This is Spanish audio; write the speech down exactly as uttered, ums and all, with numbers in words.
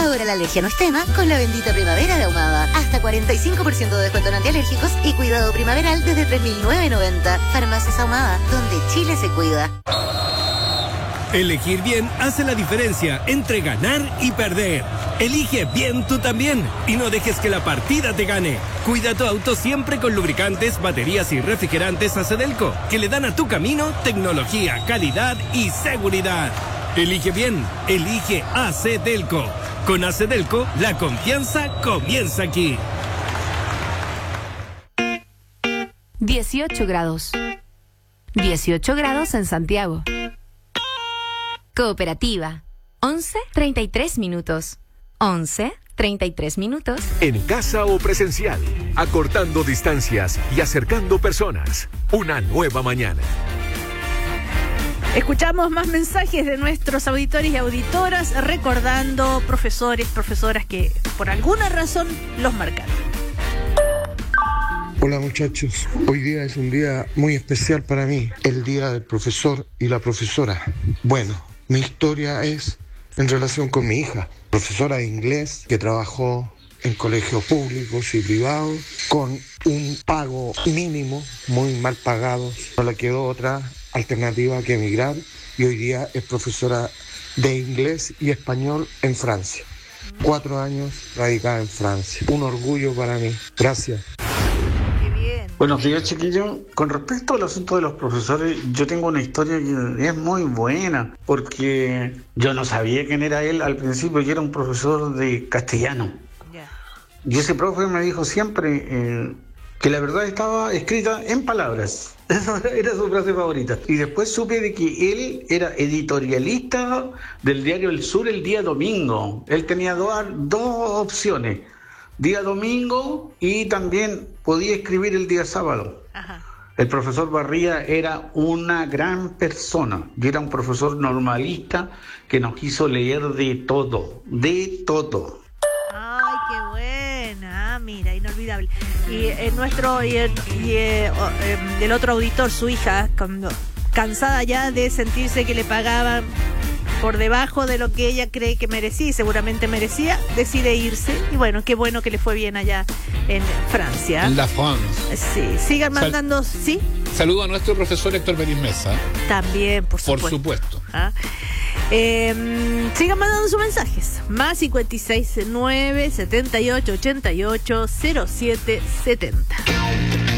Ahora la alergia no es tema con la bendita primavera de Ahumada. Hasta cuarenta y cinco por ciento de descuento en antialérgicos y cuidado primaveral desde tres mil novecientos noventa. Farmacias Ahumada, donde Chile se cuida. Elegir bien hace la diferencia entre ganar y perder. Elige bien tú también y no dejes que la partida te gane. Cuida tu auto siempre con lubricantes, baterías y refrigerantes Acedelco, que le dan a tu camino tecnología, calidad y seguridad. Elige bien, elige Acedelco. Con Acedelco, la confianza comienza aquí. dieciocho grados. dieciocho grados en Santiago. Cooperativa. once treinta y tres minutos. once treinta y tres minutos. En casa o presencial, acortando distancias y acercando personas. Una nueva mañana. Escuchamos más mensajes de nuestros auditores y auditoras recordando profesores, profesoras que por alguna razón los marcaron. Hola muchachos, hoy día es un día muy especial para mí, el día del profesor y la profesora. Bueno, mi historia es en relación con mi hija, profesora de inglés que trabajó en colegios públicos y privados con un pago mínimo, muy mal pagado. No le quedó otra alternativa que emigrar y hoy día es profesora de inglés y español en Francia. Cuatro años radicada en Francia. Un orgullo para mí. Gracias. Buenos días, chiquillos. Con respecto al asunto de los profesores, yo tengo una historia que es muy buena, porque yo no sabía quién era él al principio. Yo era un profesor de castellano. Yeah. Y ese profe me dijo siempre eh, que la verdad estaba escrita en palabras. Esa era su frase favorita. Y después supe de que él era editorialista del diario El Sur el día domingo. Él tenía dos, dos opciones. Día domingo y también podía escribir el día sábado. Ajá. El profesor Barría era una gran persona y era un profesor normalista que nos hizo leer de todo, de todo. Ay, qué buena, ah, mira, inolvidable. Y eh, nuestro y, el, y eh, eh, el otro auditor, su hija, cuando, cansada ya de sentirse que le pagaban por debajo de lo que ella cree que merecía y seguramente merecía, decide irse. Y bueno, qué bueno que le fue bien allá en Francia. En la France. Sí, sigan mandando, Sal- ¿sí? Saludo a nuestro profesor Héctor Beris Mesa. También, por supuesto. Por supuesto. ¿Ah? Eh, sigan mandando sus mensajes. Más cincuenta y seis nueve setenta y ocho ochenta y ocho cero siete setenta.